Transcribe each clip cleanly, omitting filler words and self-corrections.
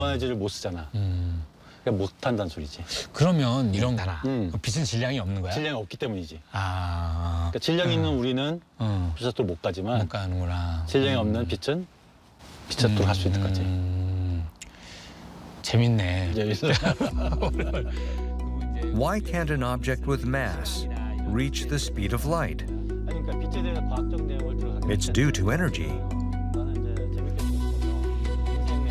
에너지를 못 쓰잖아. 그러니까 못 한다는 소리지. 그러면 이런 거잖아. 빛은 질량이 없는 거야? 질량이 없기 때문이지. 아. 그러니까 질량이 있는 우리는 불사토로 못 가지만 못 가는구나. 질량이 없는 빛은 빛사토로 갈 수 있는 거지. 재밌네. Why can't an object with mass reach the speed of light? 그러니까 빛에 대한 과학적 내용을 들어가는 It's due to energy. 나는 이제 재밌게 보고 인생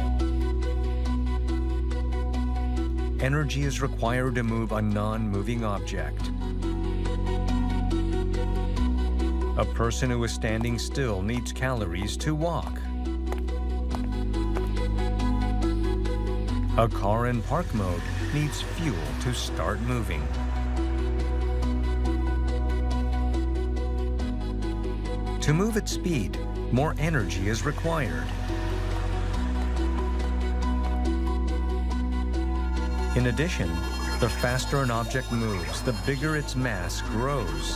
내용. Energy is required to move a non-moving object. A person who is standing still needs calories to walk. A car in park mode needs fuel to start moving. To move at speed, more energy is required. In addition, the faster an object moves, the bigger its mass grows.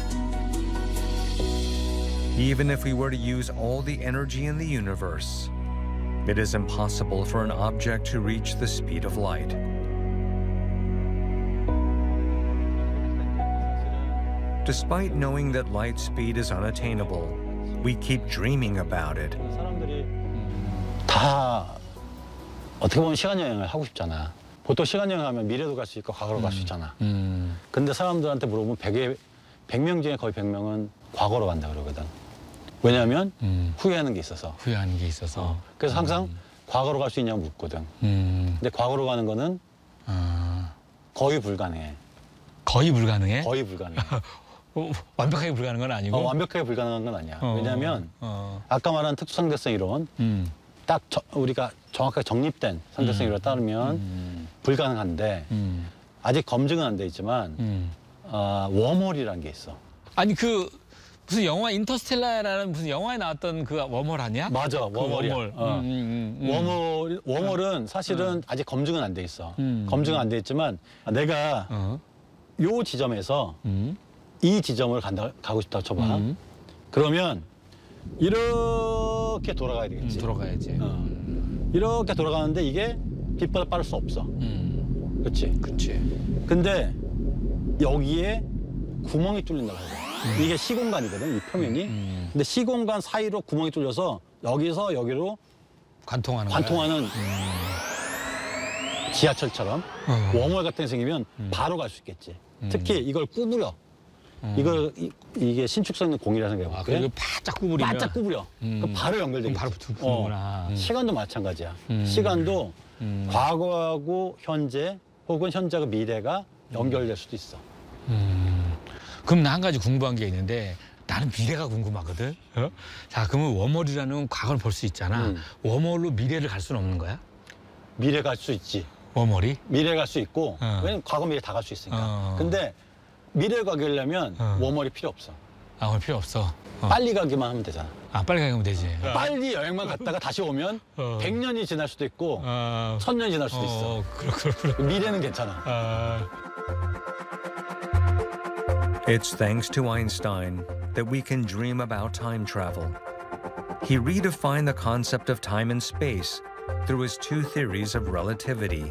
Even if we were to use all the energy in the universe, it is impossible for an object to reach the speed of light. Despite knowing that light speed is unattainable, we keep dreaming about it. 사람들이 다 어떻게 보면 시간 여행을 하고 싶잖아. 보통 시간 여행하면 미래도 갈 수 있고 과거로 갈 수 있잖아. 근데 사람들한테 물어보면 100명 중에 거의 100명은 과거로 간다 그러거든. 왜냐하면 후회하는 게 있어서. 후회하는 게 있어서. 그래서 항상 과거로 갈 수 있냐고 묻거든. 근데 과거로 가는 거는 거의 불가능해. 거의 불가능해? 거의 불가능해. 완벽하게 불가능한 건 아니고? 완벽하게 불가능한 건 아니야. 왜냐하면 아까 말한 특수상대성 이론 딱 우리가 정확하게 정립된 상대성 이론에 따르면 불가능한데 아직 검증은 안 돼 있지만 웜홀이라는 게 있어. 아니 그 무슨 영화 인터스텔라라는 무슨 영화에 나왔던 그 웜홀 아니야? 맞아, 웜홀이야. 웜홀. 웜홀은 사실은 아직 검증은 안 돼 있어. 검증은 안 돼 있지만 내가 요 지점에서 이 지점을 가고 싶다고 쳐봐. 그러면 이렇게 돌아가야 되겠지. 돌아가야지. 이렇게 돌아가는데 이게 빛보다 빠를 수 없어. 그렇지? 그렇지. 근데 여기에 구멍이 뚫린다고 해요. 이게 시공간이거든, 이 표면이. 근데 시공간 사이로 구멍이 뚫려서 여기서 여기로 관통하는 지하철처럼 웜홀 같은 게 생기면 바로 갈 수 있겠지. 특히 이걸 구부려. 이게 신축성 있는 공이라는 생각해 볼게. 그리고 바짝 구부리면? 바짝 구부려. 그럼 바로 연결되겠지. 바로 붙는구나. 시간도 마찬가지야. 시간도 과거하고 현재 혹은 현재하고 미래가 연결될 수도 있어. 그럼 나 한 가지 궁금한 게 있는데 나는 미래가 궁금하거든. 자, 그러면 웜홀이라는 과거를 볼 수 있잖아. 웜홀로 미래를 갈 수는 없는 거야? 미래 갈 수 있지. 웜홀이? 미래 갈 수 있고 왜냐면 과거 미래 다 갈 수 있으니까. 근데 미래 가려면 웜홀이 필요 없어. 아, 웜홀 필요 없어. 빨리 가기만 하면 되잖아. 아, 빨리 가면 되지. 빨리 여행만 갔다가 다시 오면 100년이 지날 수도 있고 1000년이 지날 수도 있어. 그렇구나. 미래는 괜찮아. It's thanks to Einstein that we can dream about time travel. He redefined the concept of time and space through his two theories of relativity.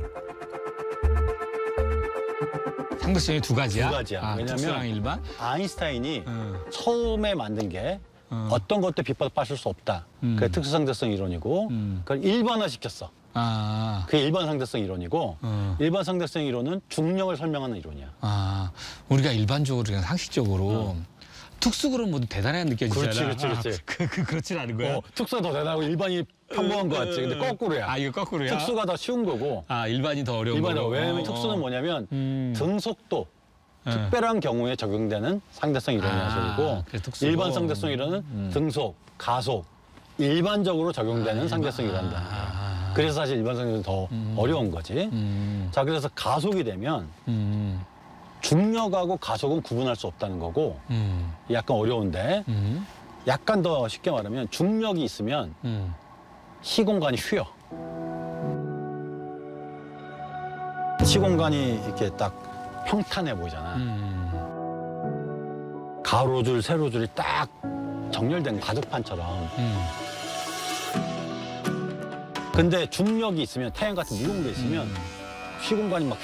상대성이 두 가지야? 두 가지야. 왜냐면 특수랑 일반? 아인슈타인이 처음에 만든 게 어떤 것도 빛보다 빠질 수 없다. 그게 특수상대성 이론이고 그걸 일반화시켰어. 그게 일반상대성 이론이고 일반 상대성 이론은 중력을 설명하는 이론이야. 우리가 일반적으로 그냥 상식적으로 특수 그럼 모두 대단하게 느껴지잖아. 그렇지. 그렇진 않은 거야? 특수가 더 대단하고 일반이 평범한 거 같지. 근데 거꾸로야. 아, 이거 거꾸로야? 특수가 더 쉬운 거고. 일반이 더 어려운 거고. 왜냐면 특수는 뭐냐면 등속도, 특별한 경우에 적용되는 상대성 이론이라고 일반 상대성 이론은 등속, 가속, 일반적으로 적용되는 상대성 이론이다. 그래서 사실 일반 상대성이 더 어려운 거지. 자, 그래서 가속이 되면 중력하고 가속은 구분할 수 없다는 거고 약간 어려운데 약간 더 쉽게 말하면 중력이 있으면 시공간이 휘어. 시공간이 이렇게 딱 평탄해 보이잖아. 가로줄, 세로줄이 딱 정렬된 바둑판처럼. 근데 중력이 있으면 태양 같은 무거운 게 있으면 시공간이 막